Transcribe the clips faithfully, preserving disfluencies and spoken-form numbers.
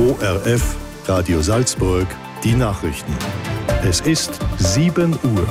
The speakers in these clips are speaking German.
O R F, Radio Salzburg, die Nachrichten. Es ist sieben Uhr.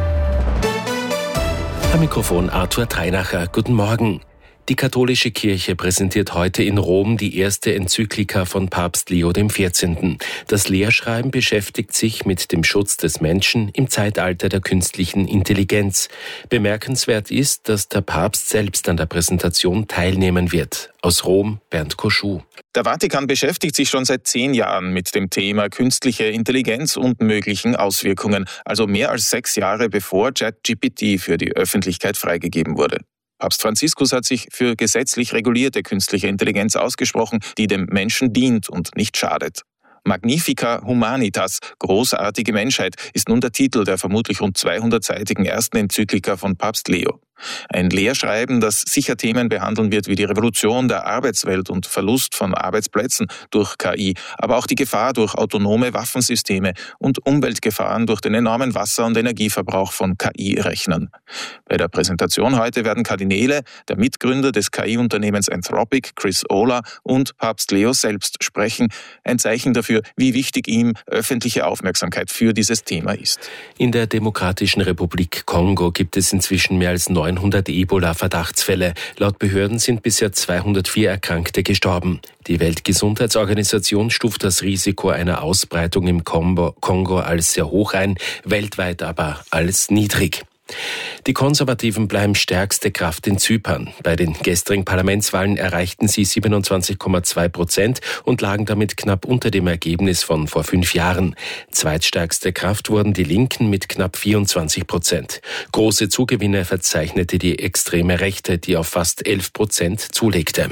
Am Mikrofon Arthur Treinacher. Guten Morgen. Die katholische Kirche präsentiert heute in Rom die erste Enzyklika von Papst Leo der vierzehnten. Das Lehrschreiben beschäftigt sich mit dem Schutz des Menschen im Zeitalter der künstlichen Intelligenz. Bemerkenswert ist, dass der Papst selbst an der Präsentation teilnehmen wird. Aus Rom, Bernd Koschou. Der Vatikan beschäftigt sich schon seit zehn Jahren mit dem Thema künstliche Intelligenz und möglichen Auswirkungen, also mehr als sechs Jahre bevor ChatGPT für die Öffentlichkeit freigegeben wurde. Papst Franziskus hat sich für gesetzlich regulierte künstliche Intelligenz ausgesprochen, die dem Menschen dient und nicht schadet. Magnifica Humanitas, großartige Menschheit, ist nun der Titel der vermutlich rund zweihundertseitigen ersten Enzyklika von Papst Leo. Ein Lehrschreiben, das sicher Themen behandeln wird wie die Revolution der Arbeitswelt und Verlust von Arbeitsplätzen durch K I, aber auch die Gefahr durch autonome Waffensysteme und Umweltgefahren durch den enormen Wasser- und Energieverbrauch von K I rechnen. Bei der Präsentation heute werden Kardinäle, der Mitgründer des K I-Unternehmens Anthropic, Chris Olah, und Papst Leo selbst sprechen, ein Zeichen dafür, wie wichtig ihm öffentliche Aufmerksamkeit für dieses Thema ist. In der Demokratischen Republik Kongo gibt es inzwischen mehr als neunhundert Ebola-Verdachtsfälle. Laut Behörden sind bisher zweihundertvier Erkrankte gestorben. Die Weltgesundheitsorganisation stuft das Risiko einer Ausbreitung im Kongo als sehr hoch ein, weltweit aber als niedrig. Die Konservativen bleiben stärkste Kraft in Zypern. Bei den gestrigen Parlamentswahlen erreichten sie siebenundzwanzig Komma zwei Prozent und lagen damit knapp unter dem Ergebnis von vor fünf Jahren. Zweitstärkste Kraft wurden die Linken mit knapp vierundzwanzig Prozent. Große Zugewinne verzeichnete die extreme Rechte, die auf fast elf Prozent zulegte.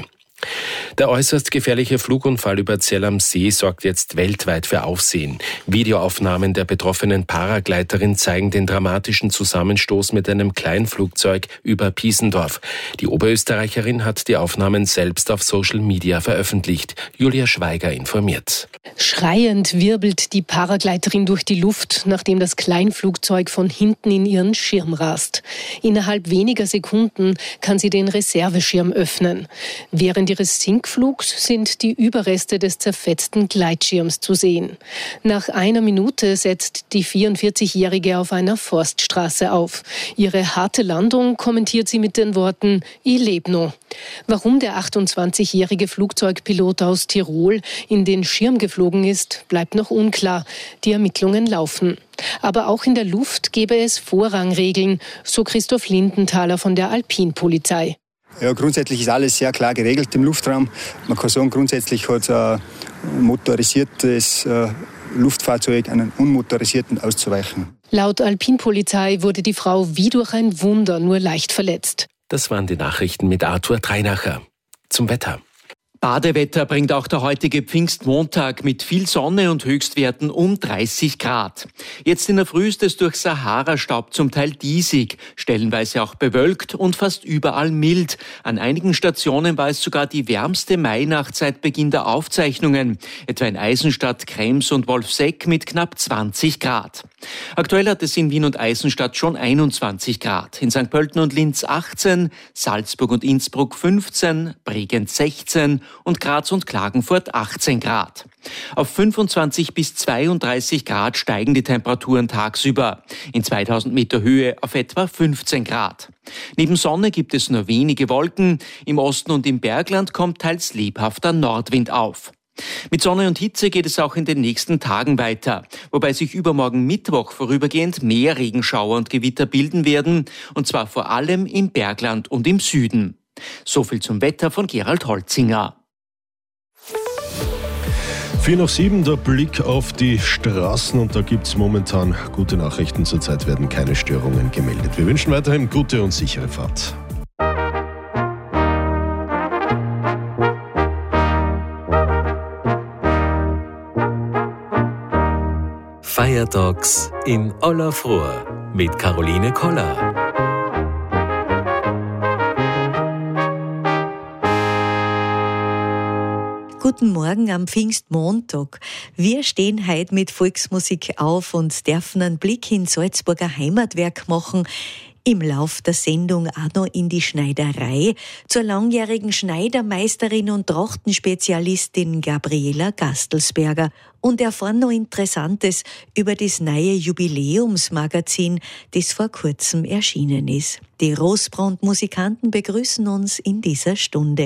Der äußerst gefährliche Flugunfall über Zell am See sorgt jetzt weltweit für Aufsehen. Videoaufnahmen der betroffenen Paragleiterin zeigen den dramatischen Zusammenstoß mit einem Kleinflugzeug über Piesendorf. Die Oberösterreicherin hat die Aufnahmen selbst auf Social Media veröffentlicht. Julia Schweiger informiert. Schreiend wirbelt die Paragleiterin durch die Luft, nachdem das Kleinflugzeug von hinten in ihren Schirm rast. Innerhalb weniger Sekunden kann sie den Reserveschirm öffnen. Während ihres Sinkflugs sind die Überreste des zerfetzten Gleitschirms zu sehen. Nach einer Minute setzt die vierundvierzigjährige auf einer Forststraße auf. Ihre harte Landung kommentiert sie mit den Worten "Ich leb noch". Warum der achtundzwanzigjährige Flugzeugpilot aus Tirol in den Schirm geflogen ist, bleibt noch unklar. Die Ermittlungen laufen. Aber auch in der Luft gäbe es Vorrangregeln, so Christoph Lindenthaler von der Alpinpolizei. Ja, grundsätzlich ist alles sehr klar geregelt im Luftraum. Man kann sagen, grundsätzlich hat ein motorisiertes äh, Luftfahrzeug einen unmotorisierten auszuweichen. Laut Alpinpolizei wurde die Frau wie durch ein Wunder nur leicht verletzt. Das waren die Nachrichten mit Arthur Treinacher. Zum Wetter. Badewetter bringt auch der heutige Pfingstmontag mit viel Sonne und Höchstwerten um dreißig Grad. Jetzt in der Früh ist es durch Sahara-Staub zum Teil diesig, stellenweise auch bewölkt und fast überall mild. An einigen Stationen war es sogar die wärmste Mainacht seit Beginn der Aufzeichnungen, etwa in Eisenstadt, Krems und Wolfsegg mit knapp zwanzig Grad. Aktuell hat es in Wien und Eisenstadt schon einundzwanzig Grad, in Sankt Pölten und Linz achtzehn, Salzburg und Innsbruck fünfzehn, Bregenz sechzehn und Graz und Klagenfurt achtzehn Grad. Auf fünfundzwanzig bis zweiunddreißig Grad steigen die Temperaturen tagsüber. In zweitausend Meter Höhe auf etwa fünfzehn Grad. Neben Sonne gibt es nur wenige Wolken. Im Osten und im Bergland kommt teils lebhafter Nordwind auf. Mit Sonne und Hitze geht es auch in den nächsten Tagen weiter, wobei sich übermorgen Mittwoch vorübergehend mehr Regenschauer und Gewitter bilden werden, und zwar vor allem im Bergland und im Süden. So viel zum Wetter von Gerald Holzinger. vier nach sieben, der Blick auf die Straßen, und da gibt es momentan gute Nachrichten. Zurzeit werden keine Störungen gemeldet. Wir wünschen weiterhin gute und sichere Fahrt. Feiertags in aller Früh mit Caroline Koller. Guten Morgen am Pfingstmontag. Wir stehen heute mit Volksmusik auf und dürfen einen Blick in Salzburger Heimatwerk machen. Im Lauf der Sendung auch noch in die Schneiderei zur langjährigen Schneidermeisterin und Trachtenspezialistin Gabriela Gastelsberger und erfahren noch Interessantes über das neue Jubiläumsmagazin, das vor kurzem erschienen ist. Die Rosbrand-Musikanten begrüßen uns in dieser Stunde.